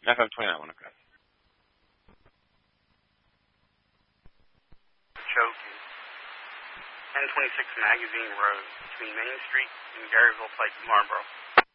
FM 29, 1 o'clock. Choke 1026 Magazine Road between Main Street and Garyville Pike, Marlboro.